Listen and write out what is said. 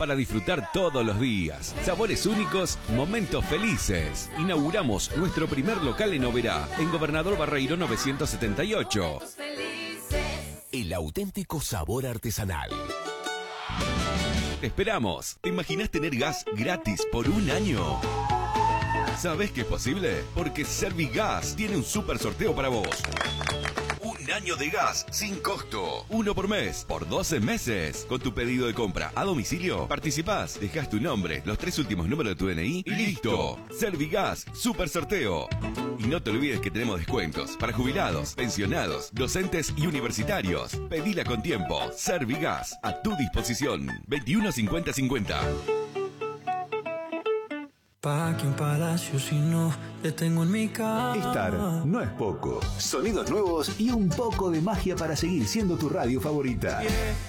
para disfrutar todos los días. Sabores únicos, momentos felices. Inauguramos nuestro primer local en Oberá, en Gobernador Barreiro 978. El auténtico sabor artesanal. Te esperamos. ¿Te imaginas tener gas gratis por un año? ¿Sabes que es posible? Porque Servigas tiene un super sorteo para vos. Un año de gas sin costo. 1 por mes, por 12 meses. Con tu pedido de compra a domicilio, participás, dejás tu nombre, los 3 últimos números de tu DNI y listo. Servigas, super sorteo. Y no te olvides que tenemos descuentos para jubilados, pensionados, docentes y universitarios. Pedila con tiempo. Servigas, a tu disposición. 21 50 50. Pa' que un palacio si no te tengo en mi casa. Estar no es poco. Sonidos nuevos y un poco de magia para seguir siendo tu radio favorita.